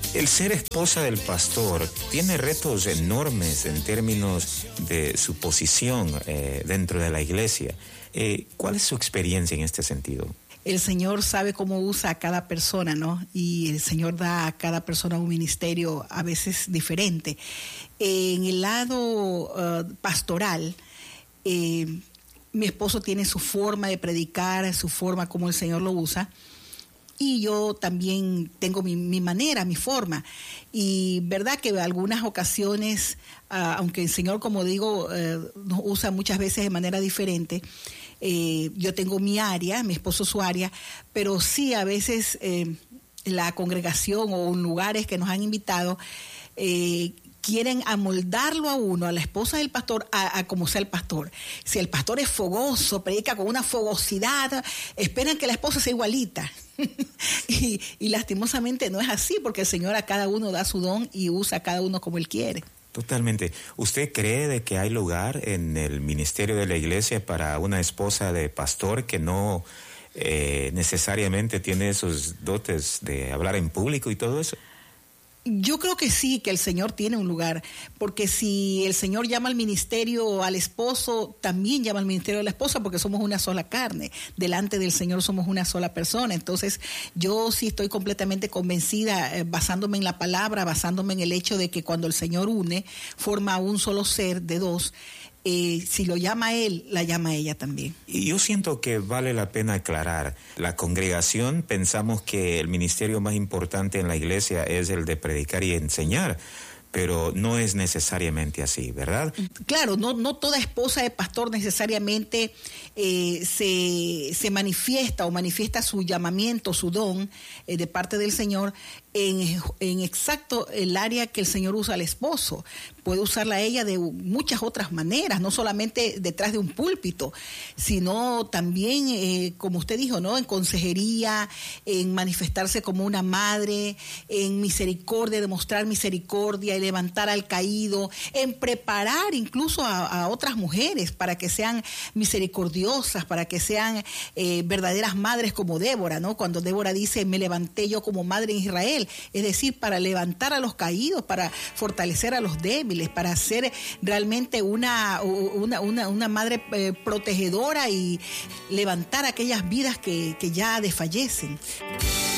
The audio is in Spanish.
El ser esposa del pastor tiene retos enormes en términos de su posición dentro de la iglesia. ¿Cuál es su experiencia en este sentido? El Señor sabe cómo usa a cada persona, ¿no? Y el Señor da a cada persona un ministerio a veces diferente. En el lado pastoral, mi esposo tiene su forma de predicar, su forma como el Señor lo usa. Y yo también tengo mi manera, mi forma. Y verdad que en algunas ocasiones, aunque el Señor, como digo, nos usa muchas veces de manera diferente, yo tengo mi área, mi esposo su área, pero sí a veces la congregación o lugares que nos han invitado quieren amoldarlo a uno, a la esposa del pastor, a como sea el pastor. Si el pastor es fogoso, predica con una fogosidad, esperan que la esposa sea igualita. y lastimosamente no es así, porque el Señor a cada uno da su don y usa a cada uno como Él quiere. Totalmente. ¿Usted cree de que hay lugar en el ministerio de la iglesia para una esposa de pastor que no necesariamente tiene esos dotes de hablar en público y todo eso? Yo creo que sí, que el Señor tiene un lugar, porque si el Señor llama al ministerio al esposo, también llama al ministerio a la esposa, porque somos una sola carne, delante del Señor somos una sola persona. Entonces yo sí estoy completamente convencida, basándome en la palabra, basándome en el hecho de que cuando el Señor une, forma un solo ser de dos. Si lo llama a él, la llama a ella también. Y yo siento que vale la pena aclarar. La congregación, pensamos que el ministerio más importante en la iglesia es el de predicar y enseñar, pero no es necesariamente así, ¿verdad? Claro, no toda esposa de pastor necesariamente se manifiesta o manifiesta su llamamiento, su don de parte del Señor en exacto el área que el Señor usa al esposo. Puede usarla a ella de muchas otras maneras, no solamente detrás de un púlpito, sino también, como usted dijo, ¿no? En consejería, en manifestarse como una madre, en misericordia, demostrar misericordia y levantar al caído, en preparar incluso a otras mujeres para que sean misericordiosas, para que sean verdaderas madres como Débora, ¿no? Cuando Débora dice, me levanté yo como madre en Israel, es decir, para levantar a los caídos, para fortalecer a los débiles, para ser realmente una madre protegedora y levantar aquellas vidas que ya desfallecen.